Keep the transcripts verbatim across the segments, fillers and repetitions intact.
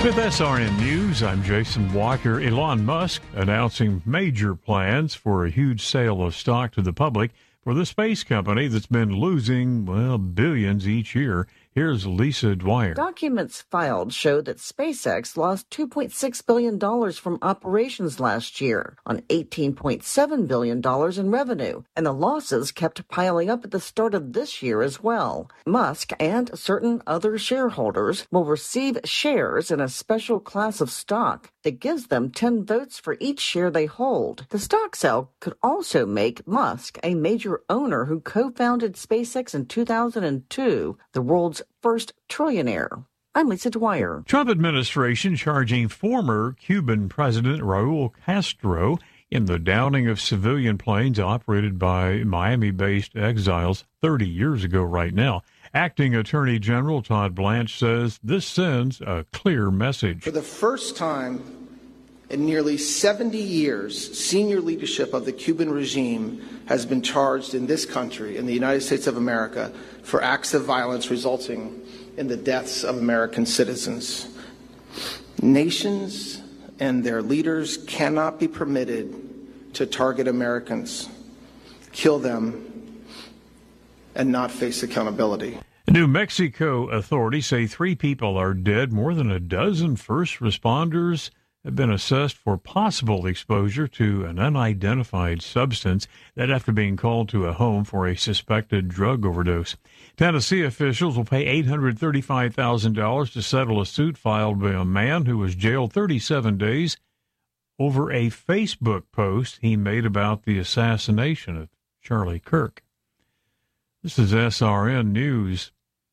With S R N News, I'm Jason Walker. Elon Musk announcing major plans for a huge sale of stock to the public for the space company that's been losing, well, billions each year. Here's Lisa Dwyer. Documents filed show that SpaceX lost two point six billion dollars from operations last year on eighteen point seven billion dollars in revenue, and the losses kept piling up at the start of this year as well. Musk and certain other shareholders will receive shares in a special class of stock that gives them ten votes for each share they hold. The stock sale could also make Musk a major owner who co-founded SpaceX in two thousand two, the world's first trillionaire. I'm Lisa Dwyer. Trump administration charging former Cuban President Raul Castro in the downing of civilian planes operated by Miami-based exiles thirty years ago right now. Acting Attorney General Todd Blanche says this sends a clear message. For the first time in nearly seventy years, senior leadership of the Cuban regime has been charged in this country, in the United States of America, for acts of violence resulting in the deaths of American citizens. Nations and their leaders cannot be permitted to target Americans, kill them, and not face accountability. New Mexico authorities say three people are dead. More than a dozen first responders have been assessed for possible exposure to an unidentified substance that after being called to a home for a suspected drug overdose. Tennessee officials will pay eight hundred thirty-five thousand dollars to settle a suit filed by a man who was jailed thirty-seven days over a Facebook post he made about the assassination of Charlie Kirk. This is S R N News.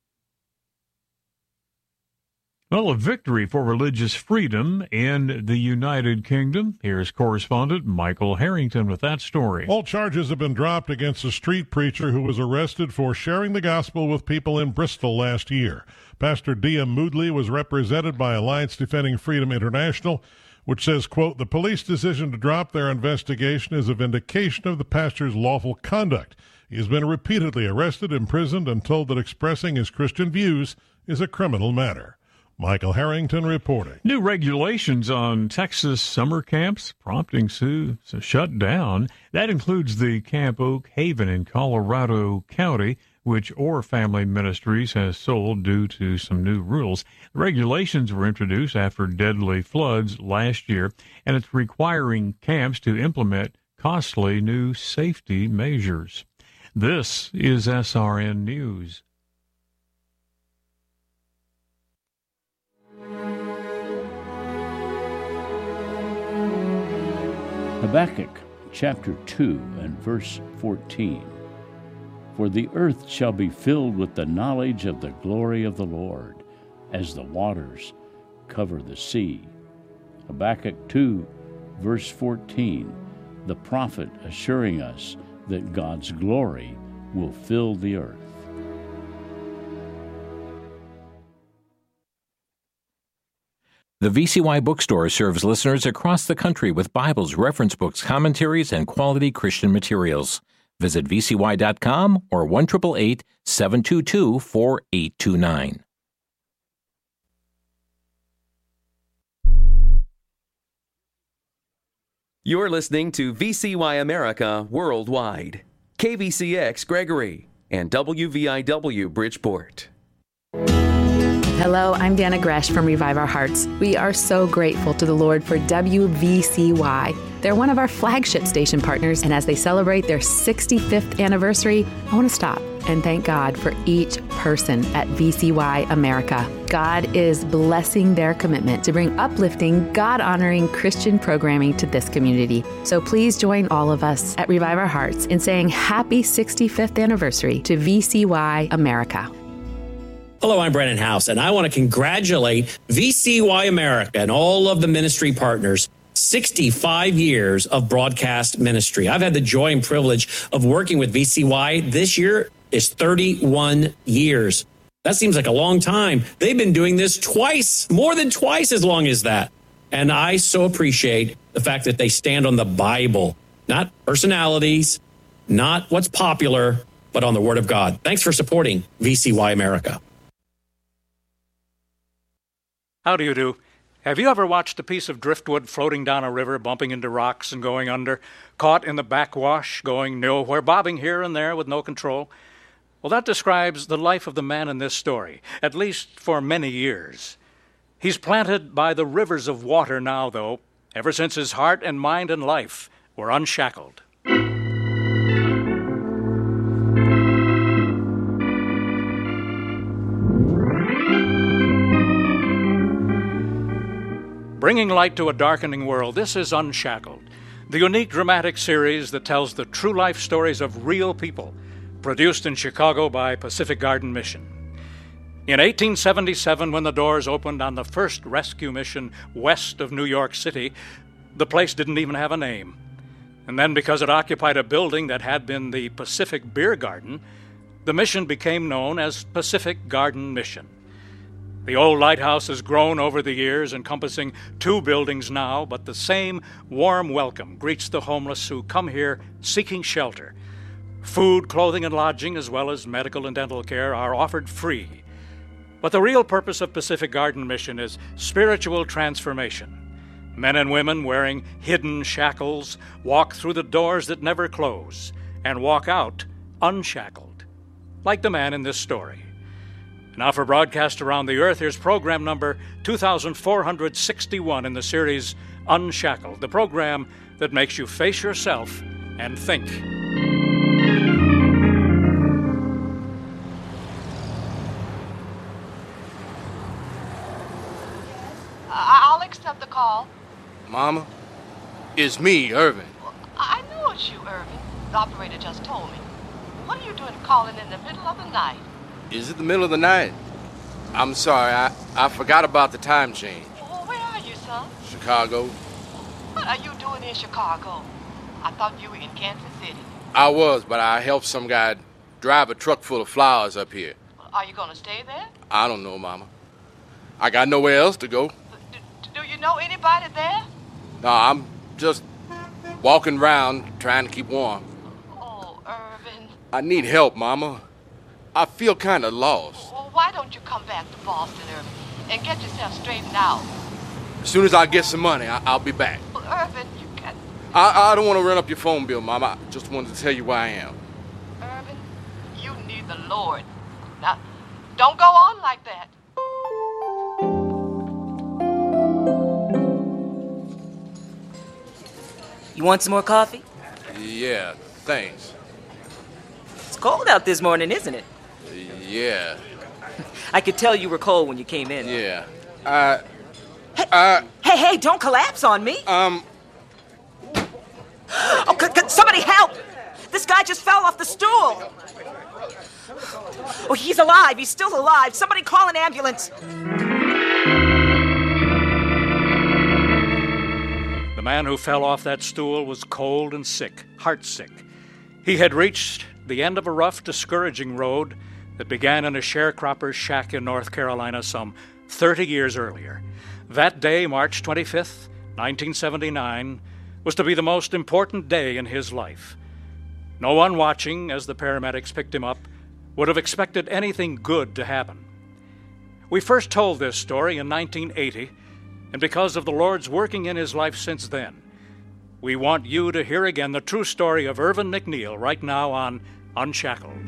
Well, a victory for religious freedom in the United Kingdom. Here's correspondent Michael Harrington with that story. All charges have been dropped against a street preacher who was arrested for sharing the gospel with people in Bristol last year. Pastor Dia Moodley was represented by Alliance Defending Freedom International, which says, quote, the police decision to drop their investigation is a vindication of the pastor's lawful conduct. He has been repeatedly arrested, imprisoned, and told that expressing his Christian views is a criminal matter. Michael Harrington reporting. New regulations on Texas summer camps prompting Sioux to shut down. That includes the Camp Oak Haven in Colorado County, which Orr Family Ministries has sold due to some new rules. The regulations were introduced after deadly floods last year, and it's requiring camps to implement costly new safety measures. This is S R N News. Habakkuk chapter two and verse fourteen. For the earth shall be filled with the knowledge of the glory of the Lord, as the waters cover the sea. Habakkuk two, verse fourteen, the prophet assuring us that God's glory will fill the earth. The V C Y Bookstore serves listeners across the country with Bibles, reference books, commentaries, and quality Christian materials. Visit V C Y dot com or one eight eight eight, seven two two, four eight two nine. You're listening to V C Y America Worldwide, K V C X Gregory, and W V I W Bridgeport. Hello, I'm Dana Gresh from Revive Our Hearts. We are so grateful to the Lord for W V C Y. They're one of our flagship station partners, and as they celebrate their sixty-fifth anniversary, I want to stop and thank God for each person at V C Y America. God is blessing their commitment to bring uplifting, God-honoring Christian programming to this community. So please join all of us at Revive Our Hearts in saying happy sixty-fifth anniversary to V C Y America. Hello, I'm Brennan House, and I want to congratulate V C Y America and all of the ministry partners. sixty-five years of broadcast ministry. I've had the joy and privilege of working with V C Y. This year is thirty-one years. That seems like a long time. They've been doing this twice, more than twice as long as that. And I so appreciate the fact that they stand on the Bible, not personalities, not what's popular, but on the Word of God. Thanks for supporting V C Y America. How do you do? Have you ever watched a piece of driftwood floating down a river, bumping into rocks and going under, caught in the backwash, going nowhere, bobbing here and there with no control? Well, that describes the life of the man in this story, at least for many years. He's planted by the rivers of water now, though, ever since his heart and mind and life were unshackled. Bringing light to a darkening world, this is Unshackled, the unique dramatic series that tells the true life stories of real people, produced in Chicago by Pacific Garden Mission. In eighteen seventy-seven, when the doors opened on the first rescue mission west of New York City, the place didn't even have a name. And then, because it occupied a building that had been the Pacific Beer Garden, the mission became known as Pacific Garden Mission. The old lighthouse has grown over the years, encompassing two buildings now, but the same warm welcome greets the homeless who come here seeking shelter. Food, clothing, and lodging, as well as medical and dental care, are offered free. But the real purpose of Pacific Garden Mission is spiritual transformation. Men and women wearing hidden shackles walk through the doors that never close and walk out unshackled, like the man in this story. Now for broadcast around the earth, here's program number two thousand four hundred sixty-one in the series Unshackled, the program that makes you face yourself and think. I'll accept the call. Mama, it's me, Irvin. Well, I know it's you, Irvin. The operator just told me. What are you doing calling in the middle of the night? Is it the middle of the night? I'm sorry, I, I forgot about the time change. Well, where are you, son? Chicago. What are you doing in Chicago? I thought you were in Kansas City. I was, but I helped some guy drive a truck full of flowers up here. Are you going to stay there? I don't know, Mama. I got nowhere else to go. Do, do you know anybody there? No, I'm just walking around trying to keep warm. Oh, Irvin. I need help, Mama. I feel kind of lost. Well, why don't you come back to Boston, Irvin, and get yourself straightened out? As soon as I get some money, I- I'll be back. Well, Irvin, you can... I, I don't want to run up your phone bill, Mama. I just wanted to tell you where I am. Irvin, you need the Lord. Now, don't go on like that. You want some more coffee? Yeah, thanks. It's cold out this morning, isn't it? Yeah. I could tell you were cold when you came in. Yeah. Uh... Hey, uh, hey, hey, don't collapse on me. Um... Oh, c- c- somebody help! This guy just fell off the stool. Oh, he's alive. He's still alive. Somebody call an ambulance. The man who fell off that stool was cold and sick, heartsick. He had reached the end of a rough, discouraging road that began in a sharecropper's shack in North Carolina some thirty years earlier. That day, March twenty-fifth, nineteen seventy-nine, was to be the most important day in his life. No one watching as the paramedics picked him up would have expected anything good to happen. We first told this story in nineteen eighty, and because of the Lord's working in his life since then, we want you to hear again the true story of Irvin McNeil right now on Unshackled.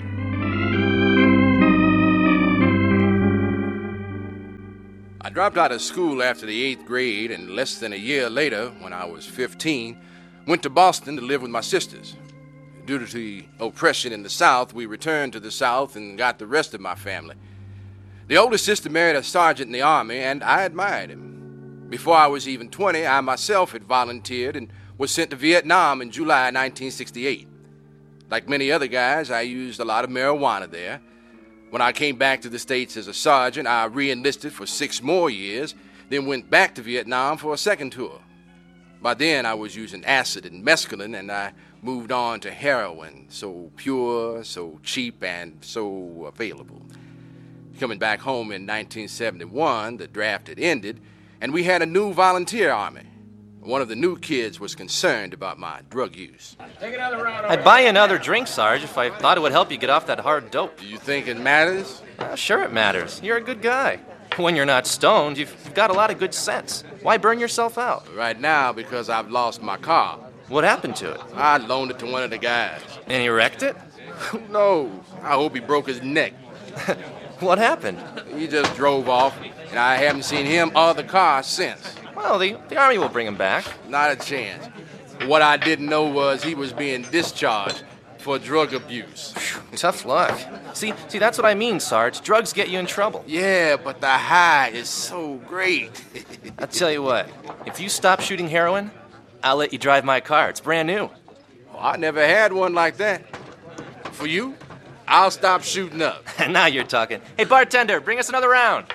I dropped out of school after the eighth grade, and less than a year later, when I was fifteen, went to Boston to live with my sisters. Due to the oppression in the South, we returned to the South and got the rest of my family. The oldest sister married a sergeant in the Army, and I admired him. Before I was even twenty, I myself had volunteered and was sent to Vietnam in July nineteen sixty-eight. Like many other guys, I used a lot of marijuana there. When I came back to the States as a sergeant, I re-enlisted for six more years, then went back to Vietnam for a second tour. By then, I was using acid and mescaline, and I moved on to heroin, so pure, so cheap, and so available. Coming back home in nineteen seventy-one, the draft had ended, and we had a new volunteer army. One of the new kids was concerned about my drug use. I'd buy you another drink, Sarge, if I thought it would help you get off that hard dope. Do you think it matters? Uh, sure it matters. You're a good guy. When you're not stoned, you've got a lot of good sense. Why burn yourself out? Right now, because I've lost my car. What happened to it? I loaned it to one of the guys. And he wrecked it? No, I hope he broke his neck. What happened? He just drove off, and I haven't seen him or the car since. Well, the, the Army will bring him back. Not a chance. What I didn't know was he was being discharged for drug abuse. Tough luck. See, see, that's what I mean, Sarge. Drugs get you in trouble. Yeah, but the high is so great. I'll tell you what. If you stop shooting heroin, I'll let you drive my car. It's brand new. Oh, I never had one like that. For you, I'll stop shooting up. Now you're talking. Hey, bartender, bring us another round.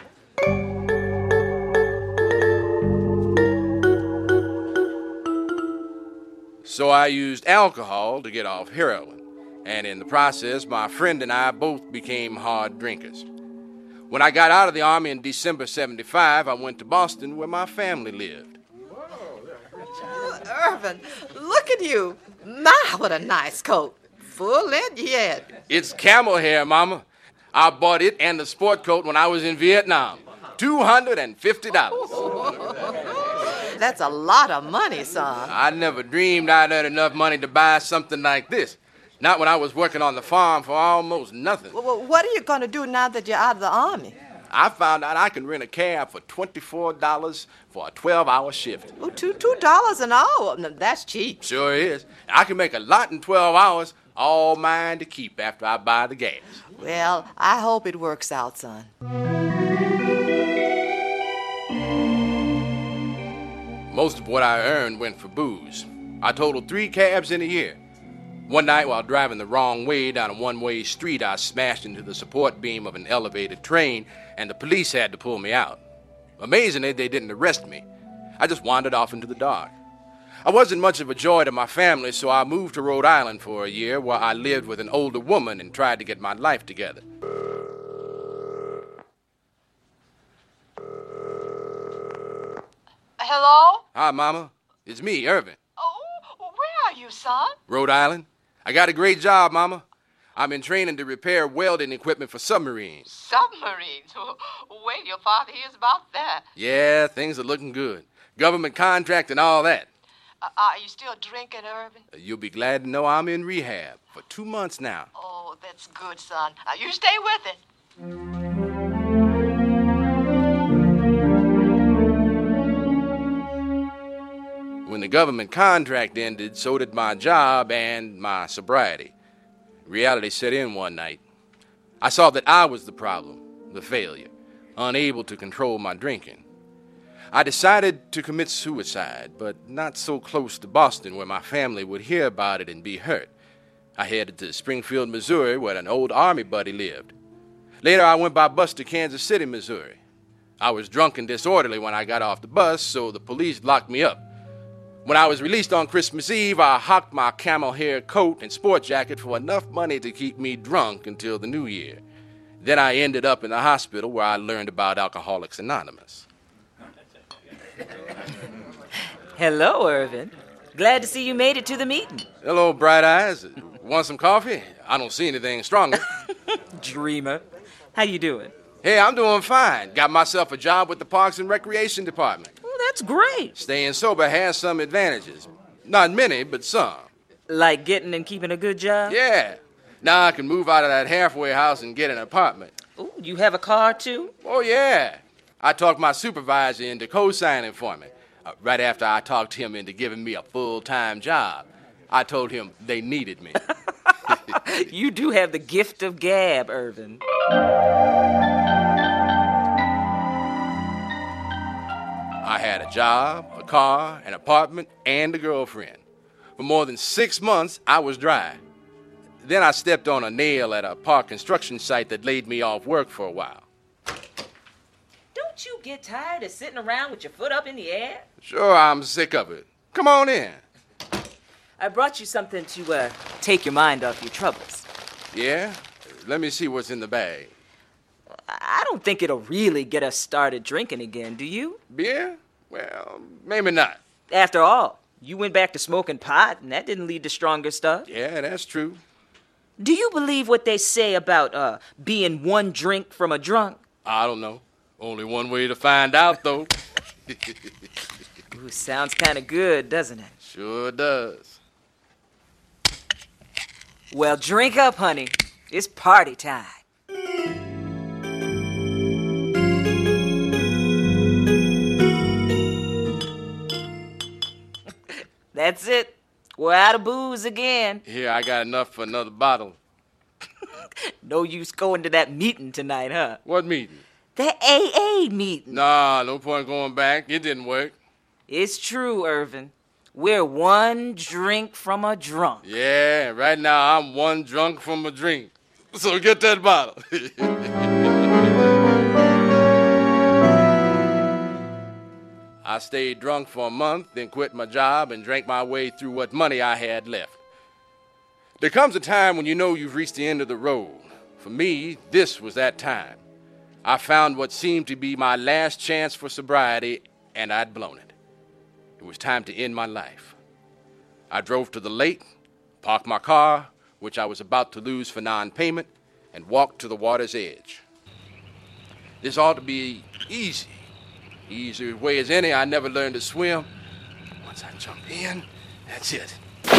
So I used alcohol to get off heroin, and in the process, my friend and I both became hard drinkers. When I got out of the Army in December seventy-five, I went to Boston where my family lived. Oh, Irvin, look at you. My, what a nice coat. Full length yet. It's camel hair, Mama. I bought it and the sport coat when I was in Vietnam. two hundred fifty dollars. That's a lot of money, son. I never dreamed I'd earn enough money to buy something like this. Not when I was working on the farm for almost nothing. Well, what are you going to do now that you're out of the Army? I found out I can rent a cab for twenty-four dollars for a twelve-hour shift. Oh, two, two dollars an hour. No, that's cheap. Sure is. I can make a lot in twelve hours, all mine to keep after I buy the gas. Well, I hope it works out, son. Most of what I earned went for booze. I totaled three cabs in a year. One night, while driving the wrong way down a one-way street, I smashed into the support beam of an elevated train, and the police had to pull me out. Amazingly, they didn't arrest me. I just wandered off into the dark. I wasn't much of a joy to my family, so I moved to Rhode Island for a year, where I lived with an older woman and tried to get my life together. Hello? Hi, Mama. It's me, Irvin. Oh, where are you, son? Rhode Island. I got a great job, Mama. I'm in training to repair welding equipment for submarines. Submarines? Wait till your father hears about that. Yeah, things are looking good. Government contract and all that. Uh, are you still drinking, Irvin? You'll be glad to know I'm in rehab for two months now. Oh, that's good, son. Now, you stay with it. When the government contract ended, so did my job and my sobriety. Reality set in one night. I saw that I was the problem, the failure, unable to control my drinking. I decided to commit suicide, but not so close to Boston where my family would hear about it and be hurt. I headed to Springfield, Missouri, where an old Army buddy lived. Later, I went by bus to Kansas City, Missouri. I was drunk and disorderly when I got off the bus, so the police locked me up. When I was released on Christmas Eve, I hocked my camel hair coat and sport jacket for enough money to keep me drunk until the new year. Then I ended up in the hospital where I learned about Alcoholics Anonymous. Hello, Irvin. Glad to see you made it to the meeting. Hello, Bright Eyes. Want some coffee? I don't see anything stronger. Dreamer. How you doing? Hey, I'm doing fine. Got myself a job with the Parks and Recreation Department. Well, that's great. Staying sober has some advantages. Not many, but some. Like getting and keeping a good job? Yeah. Now I can move out of that halfway house and get an apartment. Oh, you have a car, too? Oh, yeah. I talked my supervisor into co-signing for me. Uh, right after I talked him into giving me a full-time job. I told him they needed me. You do have the gift of gab, Irvin. I had a job, a car, an apartment, and a girlfriend. For more than six months, I was dry. Then I stepped on a nail at a park construction site that laid me off work for a while. Don't you get tired of sitting around with your foot up in the air? Sure, I'm sick of it. Come on in. I brought you something to uh, take your mind off your troubles. Yeah? Let me see what's in the bag. I don't think it'll really get us started drinking again, do you? Beer? Well, maybe not. After all, you went back to smoking pot, and that didn't lead to stronger stuff. Yeah, that's true. Do you believe what they say about uh, being one drink from a drunk? I don't know. Only one way to find out, though. Ooh, sounds kind of good, doesn't it? Sure does. Well, drink up, honey. It's party time. That's it. We're out of booze again. Here, I got enough for another bottle. No use going to that meeting tonight, huh? What meeting? The A A meeting. Nah, no point going back. It didn't work. It's true, Irvin. We're one drink from a drunk. Yeah, right now I'm one drunk from a drink. So get that bottle. I stayed drunk for a month, then quit my job and drank my way through what money I had left. There comes a time when you know you've reached the end of the road. For me, this was that time. I found what seemed to be my last chance for sobriety, and I'd blown it. It was time to end my life. I drove to the lake, parked my car, which I was about to lose for non-payment, and walked to the water's edge. This ought to be easy. Easy way as any. I never learned to swim. Once I jump in, that's it.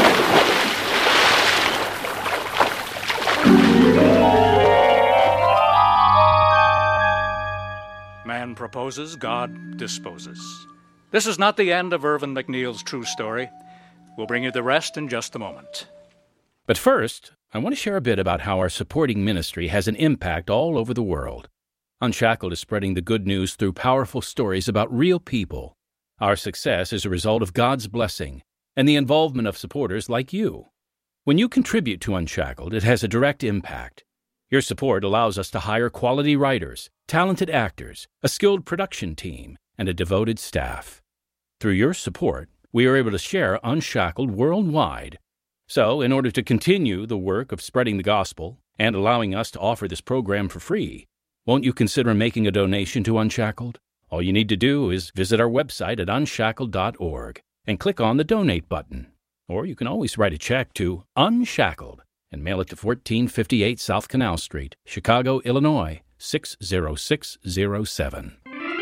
Man proposes, God disposes. This is not the end of Irvin McNeil's true story. We'll bring you the rest in just a moment. But first, I want to share a bit about how our supporting ministry has an impact all over the world. Unshackled is spreading the good news through powerful stories about real people. Our success is a result of God's blessing and the involvement of supporters like you. When you contribute to Unshackled, it has a direct impact. Your support allows us to hire quality writers, talented actors, a skilled production team, and a devoted staff. Through your support, we are able to share Unshackled worldwide. So, in order to continue the work of spreading the gospel and allowing us to offer this program for free, won't you consider making a donation to Unshackled? All you need to do is visit our website at unshackled dot org and click on the Donate button. Or you can always write a check to Unshackled and mail it to fourteen fifty-eight South Canal Street, Chicago, Illinois, six zero six zero seven.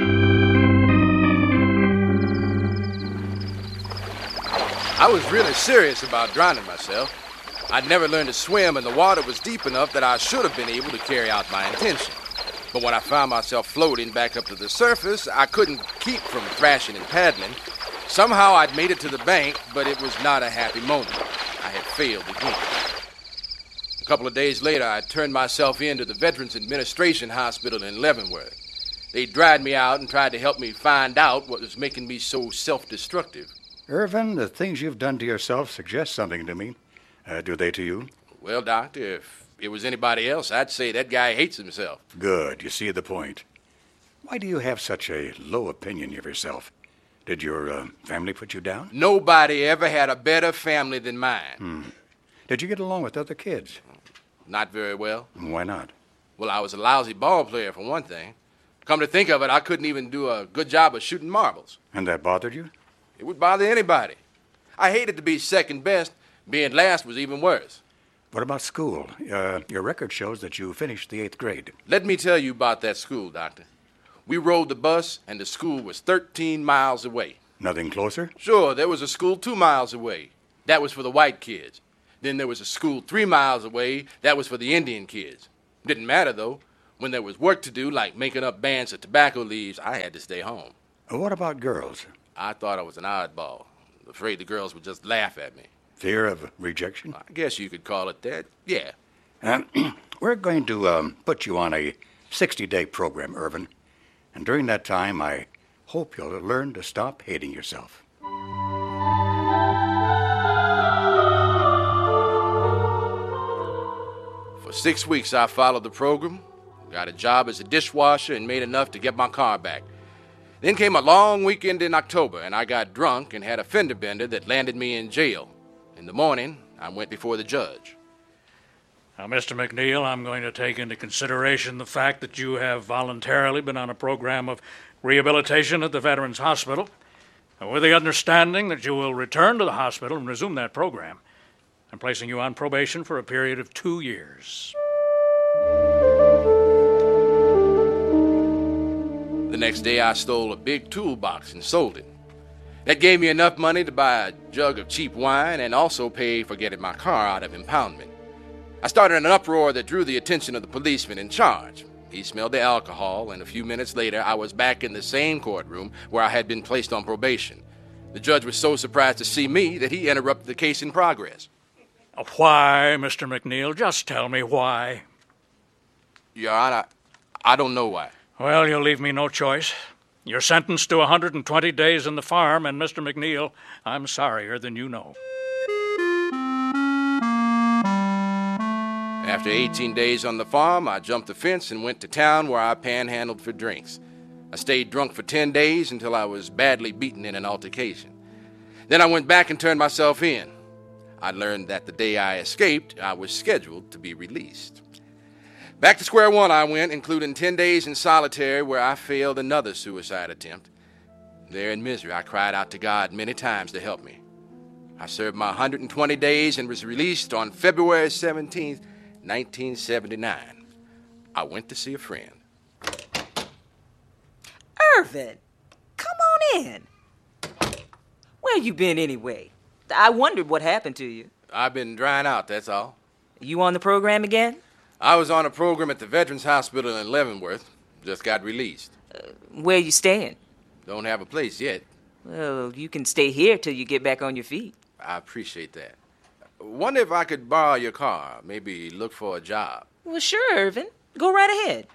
I was really serious about drowning myself. I'd never learned to swim, and the water was deep enough that I should have been able to carry out my intention. But when I found myself floating back up to the surface, I couldn't keep from thrashing and paddling. Somehow I'd made it to the bank, but it was not a happy moment. I had failed again. A couple of days later, I turned myself in to the Veterans Administration Hospital in Leavenworth. They dried me out and tried to help me find out what was making me so self-destructive. Irvin, the things you've done to yourself suggest something to me. Uh, do they to you? Well, Doctor, if it was anybody else, I'd say that guy hates himself. Good. You see the point. Why do you have such a low opinion of yourself? Did your uh, family put you down? Nobody ever had a better family than mine. Hmm. Did you get along with other kids? Not very well. Why not? Well, I was a lousy ball player, for one thing. Come to think of it, I couldn't even do a good job of shooting marbles. And that bothered you? It would bother anybody. I hated to be second best. Being last was even worse. What about school? Uh, your record shows that you finished the eighth grade. Let me tell you about that school, Doctor. We rode the bus, and the school was thirteen miles away. Nothing closer? Sure, there was a school two miles away. That was for the white kids. Then there was a school three miles away. That was for the Indian kids. Didn't matter, though. When there was work to do, like making up bands of tobacco leaves, I had to stay home. What about girls? I thought I was an oddball. Afraid the girls would just laugh at me. Fear of rejection? I guess you could call it that, yeah. Uh, we're going to um, put you on a sixty-day program, Irvin. And during that time, I hope you'll learn to stop hating yourself. For six weeks, I followed the program, got a job as a dishwasher, and made enough to get my car back. Then came a long weekend in October, and I got drunk and had a fender bender that landed me in jail. In the morning, I went before the judge. Now, Mister McNeil, I'm going to take into consideration the fact that you have voluntarily been on a program of rehabilitation at the Veterans Hospital, with the understanding that you will return to the hospital and resume that program. I'm placing you on probation for a period of two years. The next day, I stole a big toolbox and sold it. That gave me enough money to buy a jug of cheap wine and also pay for getting my car out of impoundment. I started an uproar that drew the attention of the policeman in charge. He smelled the alcohol, and a few minutes later, I was back in the same courtroom where I had been placed on probation. The judge was so surprised to see me that he interrupted the case in progress. Why, Mister McNeil? Just tell me why. Your Honor, I don't know why. Well, you'll leave me no choice. You're sentenced to one hundred twenty days in the farm, and Mister McNeil, I'm sorrier than you know. After eighteen days on the farm, I jumped the fence and went to town where I panhandled for drinks. I stayed drunk for ten days until I was badly beaten in an altercation. Then I went back and turned myself in. I learned that the day I escaped, I was scheduled to be released. Back to square one I went, including ten days in solitary where I failed another suicide attempt. There in misery, I cried out to God many times to help me. I served my one hundred twenty days and was released on February seventeenth, nineteen seventy-nine. I went to see a friend. Irvin, come on in. Where you been anyway? I wondered what happened to you. I've been drying out, that's all. You on the program again? I was on a program at the Veterans Hospital in Leavenworth. Just got released. Uh, where you staying? Don't have a place yet. Well, you can stay here till you get back on your feet. I appreciate that. Wonder if I could borrow your car, maybe look for a job. Well, sure, Irvin. Go right ahead.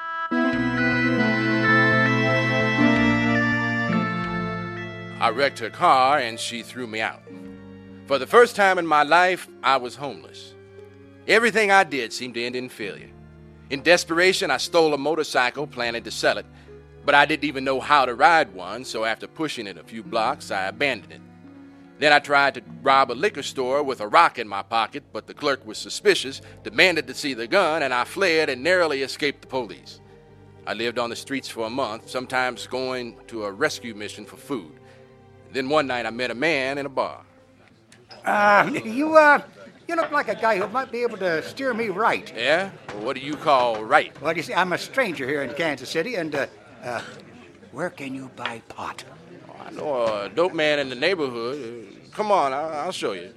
I wrecked her car and she threw me out. For the first time in my life, I was homeless. Everything I did seemed to end in failure. In desperation, I stole a motorcycle, planning to sell it, but I didn't even know how to ride one, so after pushing it a few blocks, I abandoned it. Then I tried to rob a liquor store with a rock in my pocket, but the clerk was suspicious, demanded to see the gun, and I fled and narrowly escaped the police. I lived on the streets for a month, sometimes going to a rescue mission for food. Then one night I met a man in a bar. Uh, you, uh, you look like a guy who might be able to steer me right. Yeah? Well, what do you call right? Well, you see, I'm a stranger here in Kansas City, and, uh, uh, where can you buy pot? Oh, I know a dope man in the neighborhood. Uh, come on, I'll, I'll show you.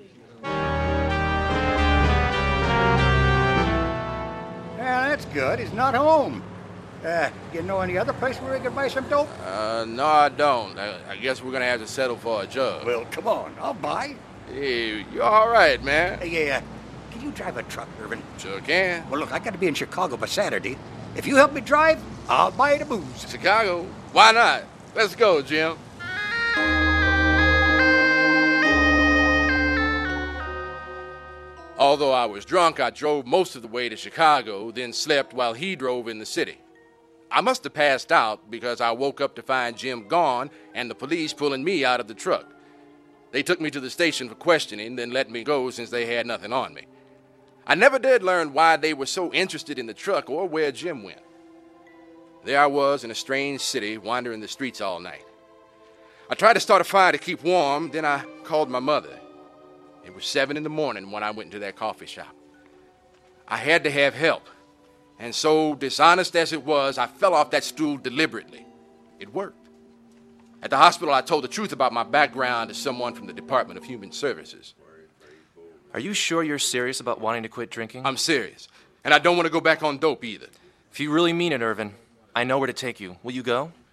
Yeah, that's good. He's not home. Uh, you know any other place where we could buy some dope? Uh, no, I don't. I, I guess we're gonna have to settle for a jug. Well, come on, I'll buy. Hey, you're all right, man. Hey, yeah, can you drive a truck, Irvin? Sure can. Well, look, I got to be in Chicago by Saturday. If you help me drive, I'll buy the booze. Chicago? Why not? Let's go, Jim. Although I was drunk, I drove most of the way to Chicago, then slept while he drove in the city. I must have passed out because I woke up to find Jim gone and the police pulling me out of the truck. They took me to the station for questioning, then let me go since they had nothing on me. I never did learn why they were so interested in the truck or where Jim went. There I was in a strange city, wandering the streets all night. I tried to start a fire to keep warm, then I called my mother. It was seven in the morning when I went into that coffee shop. I had to have help, and so dishonest as it was, I fell off that stool deliberately. It worked. At the hospital, I told the truth about my background to someone from the Department of Human Services. Are you sure you're serious about wanting to quit drinking? I'm serious, and I don't want to go back on dope either. If you really mean it, Irvin, I know where to take you. Will you go?